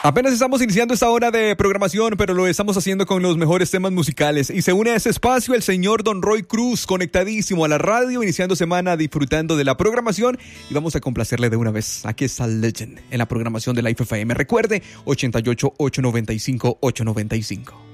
Apenas estamos iniciando esta hora de programación, pero lo estamos haciendo con los mejores temas musicales. Y se une a ese espacio el señor Don Roy Cruz, conectadísimo a la radio, iniciando semana, disfrutando de la programación. Y vamos a complacerle de una vez. Aquí está Legend en la programación de Life FM. Recuerde, 88 895 895.